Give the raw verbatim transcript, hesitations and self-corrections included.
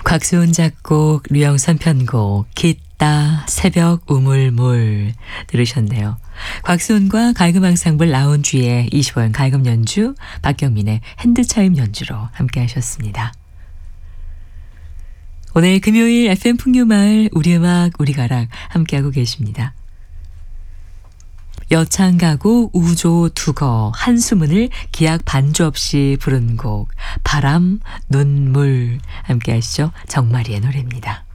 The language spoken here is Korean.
곽수은 작곡, 류영선 편곡, 깃다 새벽 우물물 들으셨네요. 곽수은과 갈금 앙상블 라운지의 이십오 년 갈금 연주, 박경민의 핸드차임 연주로 함께 하셨습니다. 오늘 금요일 에프엠 풍류마을 우리 음악 우리 가락 함께하고 계십니다. 여창가고 우조 두거 한수문을 기악 반주 없이 부른 곡 바람 눈물 함께 하시죠. 정마리의 노래입니다.